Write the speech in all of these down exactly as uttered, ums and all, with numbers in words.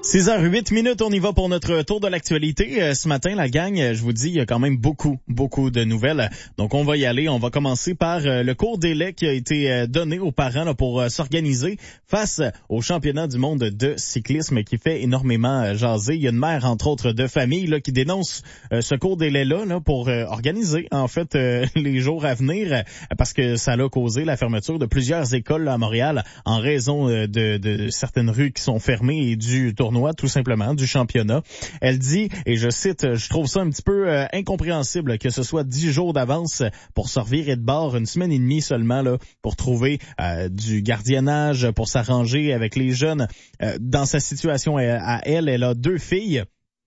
six heures huit minutes, on y va pour notre tour de l'actualité. Euh, ce matin, la gang, je vous dis, il y a quand même beaucoup, beaucoup de nouvelles. Donc, on va y aller. On va commencer par euh, le court délai qui a été euh, donné aux parents là, pour euh, s'organiser face au championnat du monde de cyclisme qui fait énormément euh, jaser. Il y a une mère, entre autres, de famille là, qui dénonce euh, ce court délai-là là, pour euh, organiser, en fait, euh, les jours à venir euh, parce que ça a causé la fermeture de plusieurs écoles là, à Montréal en raison euh, de, de certaines rues qui sont fermées et du tournoi tout simplement, du championnat. Elle dit, et je cite, je trouve ça un petit peu euh, incompréhensible que ce soit dix jours d'avance pour se revirer de bord, une semaine et demie seulement là pour trouver euh, du gardiennage, pour s'arranger avec les jeunes. Euh, dans sa situation à, à elle, elle a deux filles.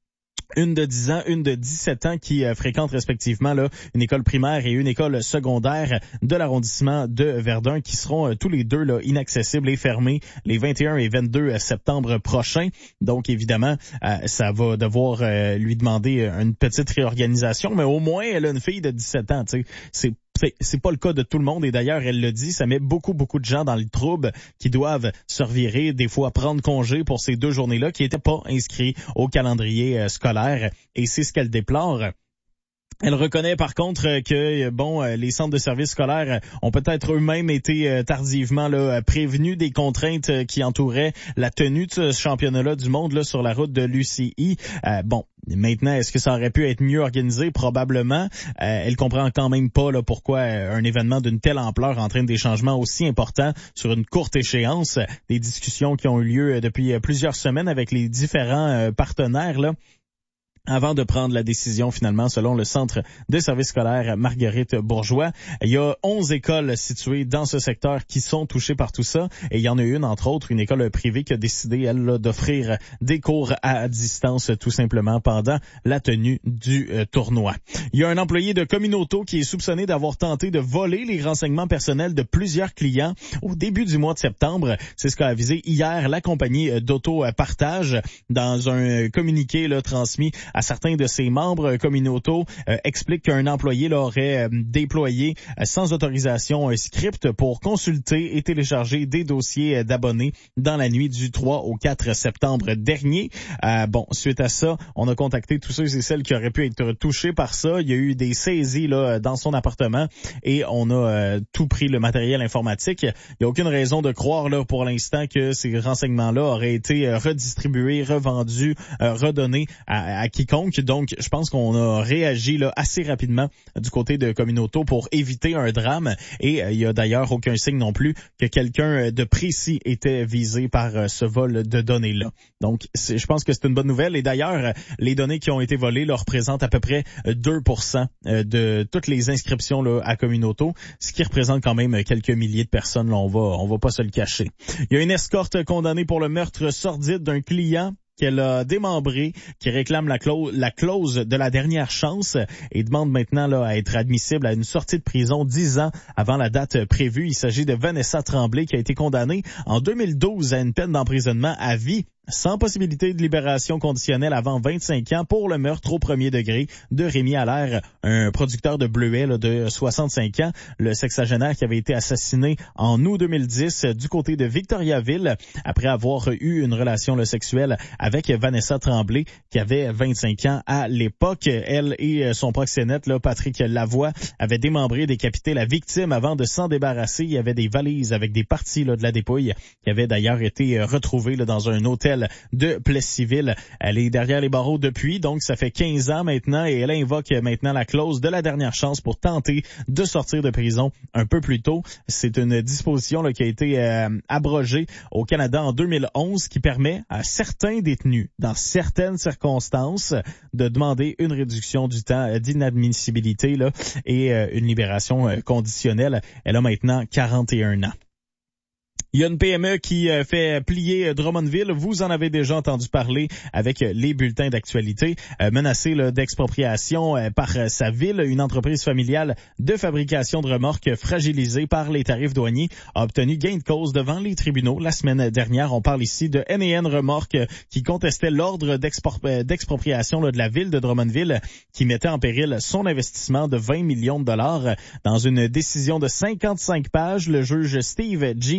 Une de dix ans, une de dix-sept ans qui euh, fréquentent respectivement là une école primaire et une école secondaire de l'arrondissement de Verdun qui seront euh, tous les deux là inaccessibles et fermés les vingt et un et vingt-deux septembre prochains. Donc évidemment, euh, ça va devoir euh, lui demander une petite réorganisation, mais au moins elle a une fille de dix-sept ans, tu sais, c'est C'est, c'est pas le cas de tout le monde et d'ailleurs, elle le dit, ça met beaucoup, beaucoup de gens dans le trouble qui doivent se revirer, des fois prendre congé pour ces deux journées-là qui n'étaient pas inscrits au calendrier euh, scolaire et c'est ce qu'elle déplore. Elle reconnaît par contre que bon, les centres de services scolaires ont peut-être eux-mêmes été tardivement là, prévenus des contraintes qui entouraient la tenue de ce championnat-là du monde là, sur la route de l'U C I. Euh, bon, maintenant, est-ce que ça aurait pu être mieux organisé? Probablement. Euh, elle comprend quand même pas là, pourquoi un événement d'une telle ampleur entraîne des changements aussi importants sur une courte échéance. Des discussions qui ont eu lieu depuis plusieurs semaines avec les différents partenaires là, avant de prendre la décision finalement selon le centre de services scolaires Marguerite Bourgeois. Il y a onze écoles situées dans ce secteur qui sont touchées par tout ça et il y en a une entre autres, une école privée qui a décidé elle là, d'offrir des cours à distance tout simplement pendant la tenue du euh, tournoi. Il y a un employé de Communauto qui est soupçonné d'avoir tenté de voler les renseignements personnels de plusieurs clients au début du mois de septembre. C'est ce qu'a avisé hier la compagnie d'Auto Partage dans un communiqué là, transmis à certains de ses membres. Communauto euh, explique qu'un employé là, aurait euh, déployé euh, sans autorisation un script pour consulter et télécharger des dossiers euh, d'abonnés dans la nuit du trois au quatre septembre dernier. Euh, bon, suite à ça, on a contacté tous ceux et celles qui auraient pu être touchés par ça. Il y a eu des saisies là dans son appartement et on a euh, tout pris le matériel informatique. Il n'y a aucune raison de croire là pour l'instant que ces renseignements-là auraient été euh, redistribués, revendus, euh, redonnés à, à qui Donc, je pense qu'on a réagi là assez rapidement du côté de Communauto pour éviter un drame et euh, il y a d'ailleurs aucun signe non plus que quelqu'un de précis était visé par euh, ce vol de données-là. Donc, c'est, je pense que c'est une bonne nouvelle et d'ailleurs, les données qui ont été volées là, représentent à peu près deux pour cent de toutes les inscriptions là, à Communauto, ce qui représente quand même quelques milliers de personnes. Là, on va, on va pas se le cacher. Il y a une escorte condamnée pour le meurtre sordide d'un client qu'elle a démembré, qui réclame la clause, la clause de la dernière chance et demande maintenant là à être admissible à une sortie de prison dix ans avant la date prévue. Il s'agit de Vanessa Tremblay qui a été condamnée en deux mille douze à une peine d'emprisonnement à vie sans possibilité de libération conditionnelle avant vingt-cinq ans pour le meurtre au premier degré de Rémi Allaire, un producteur de bleuets là, de soixante-cinq ans, le sexagénaire qui avait été assassiné en août deux mille dix du côté de Victoriaville après avoir eu une relation là, sexuelle avec Vanessa Tremblay qui avait vingt-cinq ans à l'époque. Elle et son proxénète, là, Patrick Lavoie, avaient démembré et décapité la victime avant de s'en débarrasser. Il y avait des valises avec des parties là, de la dépouille qui avaient d'ailleurs été retrouvées là, dans un hôtel de Plessisville. Elle est derrière les barreaux depuis, donc ça fait quinze ans maintenant et elle invoque maintenant la clause de la dernière chance pour tenter de sortir de prison un peu plus tôt. C'est une disposition là, qui a été euh, abrogée au Canada en deux mille onze qui permet à certains détenus, dans certaines circonstances, de demander une réduction du temps d'inadmissibilité là, et euh, une libération euh, conditionnelle. Elle a maintenant quarante et un ans. Il y a une P M E qui fait plier Drummondville. Vous en avez déjà entendu parler avec les bulletins d'actualité. Euh, menacée là, d'expropriation euh, par sa ville, une entreprise familiale de fabrication de remorques fragilisée par les tarifs douaniers a obtenu gain de cause devant les tribunaux la semaine dernière. On parle ici de N et N Remorques qui contestait l'ordre d'expro- d'expropriation là, de la ville de Drummondville qui mettait en péril son investissement de vingt millions de dollars. Dans une décision de cinquante-cinq pages, le juge Steve G.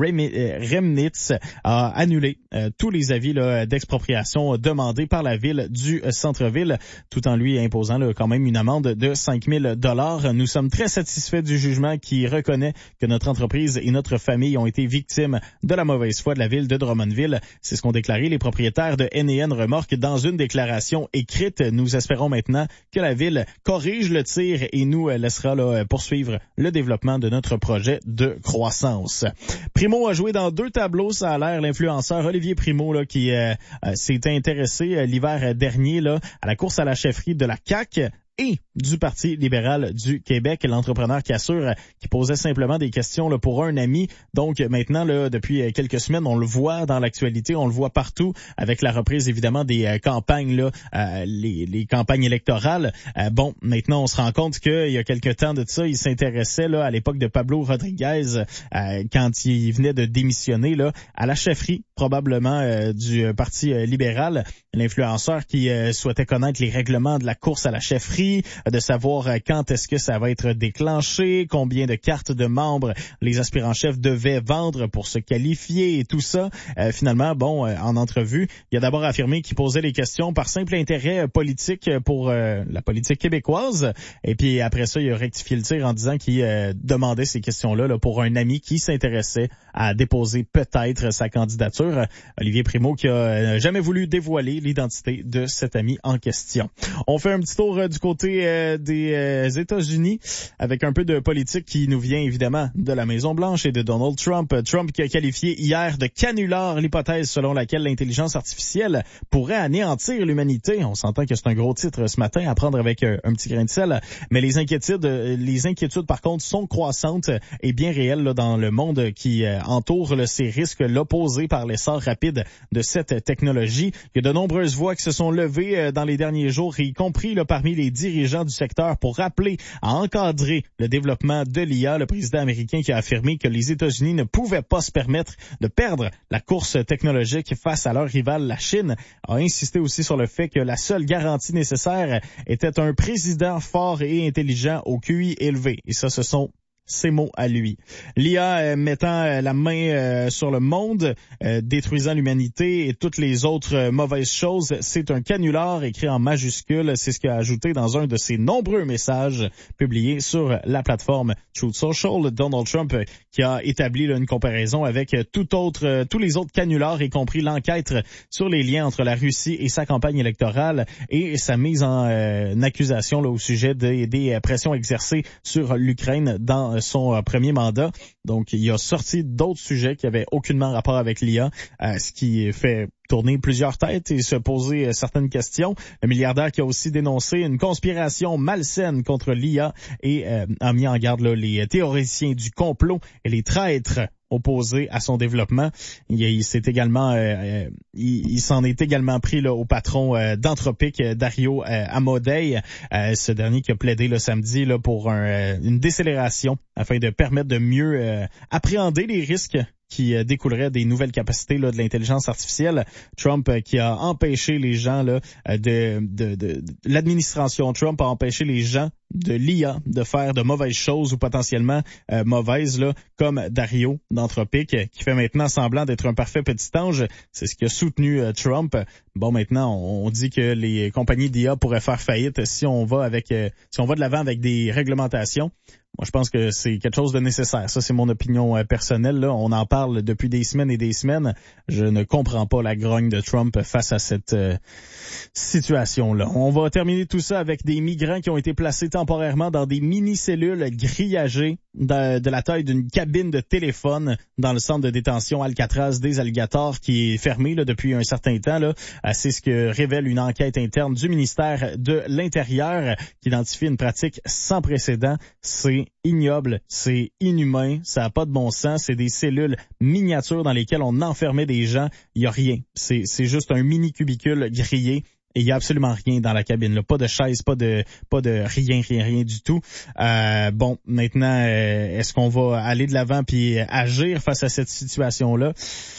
Remnitz a annulé euh, tous les avis là, d'expropriation demandés par la ville du centre-ville, tout en lui imposant là, quand même une amende de cinq mille dollars. Nous sommes très satisfaits du jugement qui reconnaît que notre entreprise et notre famille ont été victimes de la mauvaise foi de la ville de Drummondville. C'est ce qu'ont déclaré les propriétaires de N et N Remorques dans une déclaration écrite. Nous espérons maintenant que la ville corrige le tir et nous laissera là, poursuivre le développement de notre projet de croissance. Primo a joué dans deux tableaux, ça a l'air. L'influenceur Olivier Primo là, qui euh, s'est intéressé euh, l'hiver dernier là, à la course à la chefferie de la C A Q et du Parti libéral du Québec, l'entrepreneur qui assure, qui posait simplement des questions là, pour un ami. Donc maintenant, là, depuis quelques semaines, on le voit dans l'actualité, on le voit partout, avec la reprise évidemment des euh, campagnes, là, euh, les, les campagnes électorales. Euh, bon, maintenant, on se rend compte qu'il y a quelques temps de ça, il s'intéressait là à l'époque de Pablo Rodriguez, euh, quand il venait de démissionner là à la chefferie probablement euh, du Parti euh, libéral. L'influenceur qui euh, souhaitait connaître les règlements de la course à la chefferie, de savoir quand est-ce que ça va être déclenché, combien de cartes de membres les aspirants-chefs devaient vendre pour se qualifier et tout ça. Euh, finalement, bon, euh, en entrevue, il a d'abord affirmé qu'il posait les questions par simple intérêt politique pour euh, la politique québécoise. Et puis après ça, il a rectifié le tir en disant qu'il euh, demandait ces questions-là là, pour un ami qui s'intéressait à déposer peut-être sa candidature. Olivier Primo qui a jamais voulu dévoiler l'identité de cet ami en question. On fait un petit tour euh, du côté euh, des euh, États-Unis avec un peu de politique qui nous vient évidemment de la Maison-Blanche et de Donald Trump. Trump qui a qualifié hier de canular l'hypothèse selon laquelle l'intelligence artificielle pourrait anéantir l'humanité. On s'entend que c'est un gros titre ce matin à prendre avec euh, un petit grain de sel, mais les inquiétudes, euh, les inquiétudes par contre sont croissantes et bien réelles là, dans le monde qui euh, entoure là, ces risques-là posés par l'essor rapide de cette technologie. Il y a de nombreuses voix qui se sont levées euh, dans les derniers jours, y compris là, parmi les dirigeants du secteur pour rappeler à encadrer le développement de l'I A. Le président américain qui a affirmé que les États-Unis ne pouvaient pas se permettre de perdre la course technologique face à leur rival, la Chine, a insisté aussi sur le fait que la seule garantie nécessaire était un président fort et intelligent au Q I élevé. Et ça, ce sont ces mots à lui. L'I A euh, mettant euh, la main euh, sur le monde, euh, détruisant l'humanité et toutes les autres euh, mauvaises choses, c'est un canular écrit en majuscule. C'est ce qu'il a ajouté dans un de ses nombreux messages publiés sur la plateforme Truth Social. Donald Trump euh, qui a établi là, une comparaison avec euh, tout autre, euh, tous les autres canulars, y compris l'enquête sur les liens entre la Russie et sa campagne électorale et sa mise en euh, accusation là, au sujet des, des pressions exercées sur l'Ukraine dans son premier mandat. Donc, il a sorti d'autres sujets qui avaient aucunement rapport avec l'I A, euh, ce qui fait tourner plusieurs têtes et se poser euh, certaines questions. Le milliardaire qui a aussi dénoncé une conspiration malsaine contre l'I A et euh, a mis en garde là, les théoriciens du complot et les traîtres opposé à son développement. Il, il s'est également, euh, il, il s'en est également pris là, au patron euh, d'Anthropic, Dario euh, Amodei, euh, ce dernier qui a plaidé le samedi là, pour un, euh, une décélération afin de permettre de mieux euh, appréhender les risques qui euh, découleraient des nouvelles capacités là, de l'intelligence artificielle. Trump euh, qui a empêché les gens là, de, de, de, de l'administration Trump a empêché les gens de l'I A de faire de mauvaises choses ou potentiellement euh, mauvaises là, comme Dario d'Anthropic qui fait maintenant semblant d'être un parfait petit ange. C'est ce qui a soutenu euh, Trump. Bon, maintenant on, on dit que les compagnies d'I A pourraient faire faillite si on va avec euh, si on va de l'avant avec des réglementations. Moi, je pense que c'est quelque chose de nécessaire. Ça, c'est mon opinion euh, personnelle. Là. On en parle depuis des semaines et des semaines. Je ne comprends pas la grogne de Trump face à cette euh, situation-là. On va terminer tout ça avec des migrants qui ont été placés temporairement dans des mini-cellules grillagées de, de la taille d'une cabine de téléphone dans le centre de détention Alcatraz des Alligators qui est fermé là, depuis un certain temps. Là. C'est ce que révèle une enquête interne du ministère de l'Intérieur qui identifie une pratique sans précédent. C'est ignoble, c'est inhumain, ça n'a pas de bon sens, c'est des cellules miniatures dans lesquelles on enfermait des gens, il n'y a rien, c'est, c'est juste un mini cubicule grillé. Et il n'y a absolument rien dans la cabine, là. Pas de chaise, pas de pas de rien, rien, rien du tout. Euh, bon, maintenant, euh, est-ce qu'on va aller de l'avant puis agir face à cette situation-là?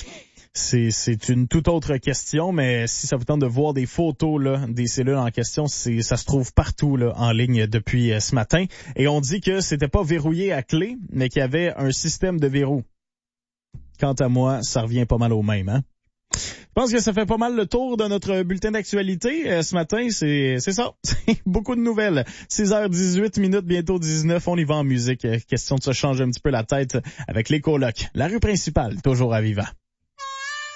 C'est, c'est une toute autre question, mais si ça vous tente de voir des photos là, des cellules en question, c'est, ça se trouve partout là, en ligne depuis euh, ce matin. Et on dit que c'était pas verrouillé à clé, mais qu'il y avait un système de verrou. quant à moi, ça revient pas mal au même, hein? Je pense que ça fait pas mal le tour de notre bulletin d'actualité. Euh, ce matin, c'est c'est ça. C'est beaucoup de nouvelles. six heures dix-huit minutes, bientôt dix-neuf. On y va en musique. Question de se changer un petit peu la tête avec les colocs. La rue principale, toujours à Viva.